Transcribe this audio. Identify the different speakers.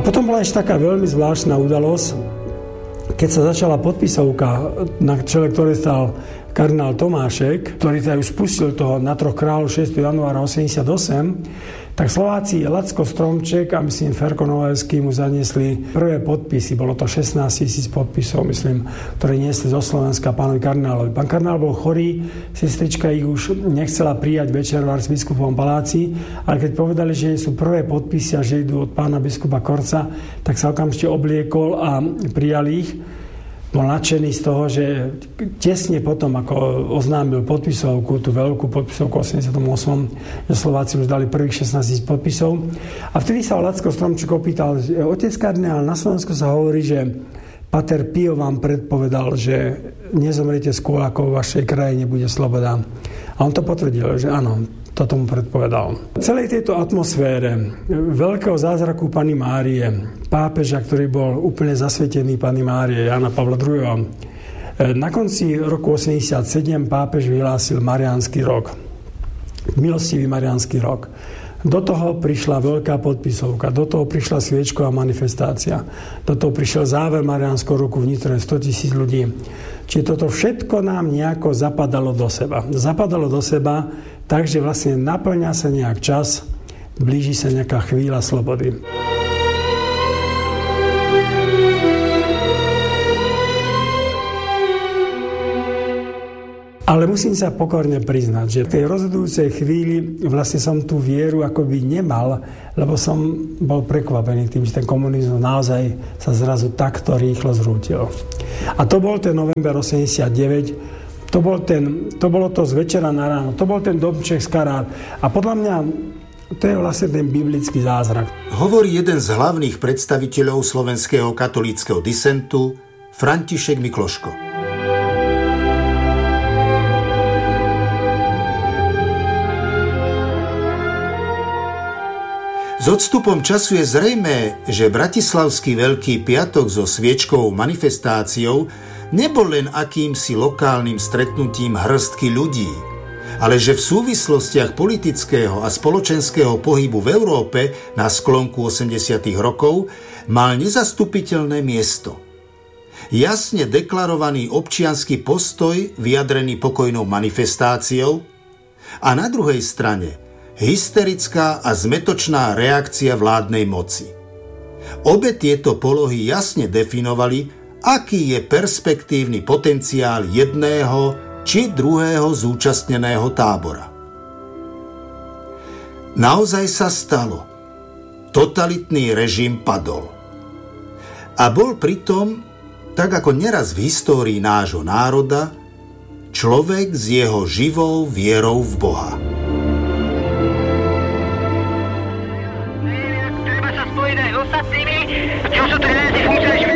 Speaker 1: potom bola ešte taká veľmi zvláštna udalosť, keď sa začala podpisovka, na čele ktorej stal kardinál Tomášek, ktorý teda už spustil toho na Troch kráľov 6. januára 88, tak Slováci Lacko Stromček a myslím Ferko Novaevský mu zaniesli prvé podpisy. Bolo to 16 000 podpisov, myslím, ktoré niesli zo Slovenska pánovi kardinálovi. Pán kardinál bol chorý, sestrička ich už nechcela prijať večer v arcibiskupovom paláci, ale keď povedali, že sú prvé podpisy a že idú od pána biskupa Korca, tak sa okamžite obliekol a prijali ich. Bol nadšený z toho, že tesne potom, ako oznámil podpisovku, tú veľkú podpisovku 88, že Slováci už dali prvých 16 000 podpisov. A vtedy sa Lacko Stromček opýtal, že otec kardinál, na Slovensku sa hovorí, že Pater Pio vám predpovedal, že nezomriete skôr, ako v vašej krajine bude sloboda. A on to potvrdil, že áno, to tomu predpovedal. V celej tejto atmosfére veľkého zázraku Panny Márie, pápeža, ktorý bol úplne zasvetený Panny Márie, Jana Pavla II. Na konci roku 87 pápež vyhlásil Mariánsky rok. Milostivý Mariánsky rok. Do toho prišla veľká podpisovka, do toho prišla sviečková manifestácia, do toho prišiel záver Mariánskeho roku v Nitre, 100 000 ľudí. Čiže toto všetko nám nejako zapadalo do seba. Zapadalo do seba, takže vlastne naplňa sa nejak čas, blíži sa nejaká chvíľa slobody. Ale musím sa pokorne priznať, že v tej rozhodujúcej chvíli vlastne som tú vieru akoby nemal, lebo som bol prekvapený tým, že ten komunizmus naozaj sa zrazu takto rýchlo zrútil. A to bol ten november 89, to bolo to z večera na ráno, to bol ten domček z Karát. A podľa mňa to je vlastne ten biblický zázrak.
Speaker 2: Hovorí jeden z hlavných predstaviteľov slovenského katolíckeho disentu, František Mikloško. S odstupom času je zrejmé, že bratislavský Veľký piatok so sviečkovou manifestáciou nebol len akýmsi lokálnym stretnutím hrstky ľudí, ale že v súvislostiach politického a spoločenského pohybu v Európe na sklonku 80. rokov mal nezastupiteľné miesto. Jasne deklarovaný občiansky postoj vyjadrený pokojnou manifestáciou a na druhej strane hysterická a zmätočná reakcia vládnej moci. Obe tieto polohy jasne definovali, aký je perspektívny potenciál jedného či druhého zúčastneného tábora. Naozaj sa stalo. Totalitný režim padol. A bol pritom, tak ako neraz v histórii nášho národa, človek s jeho živou vierou v Boha.
Speaker 3: Čo sú 13 funkcie